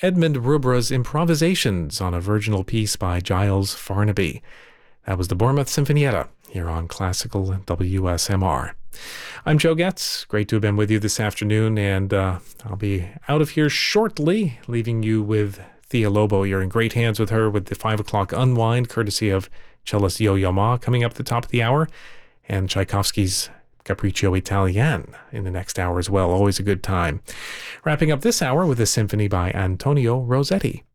Edmund Rubra's improvisations on a virginal piece by Giles Farnaby. That was the Bournemouth Sinfonietta here on Classical WSMR. I'm Joe Getz. Great to have been with you this afternoon, and I'll be out of here shortly, leaving you with Thea Lobo. You're in great hands with her with the 5 o'clock unwind, courtesy of cellist Yo-Yo Ma, coming up at the top of the hour, and Tchaikovsky's Capriccio Italien in the next hour as well. Always a good time. Wrapping up this hour with a symphony by Antonio Rossetti.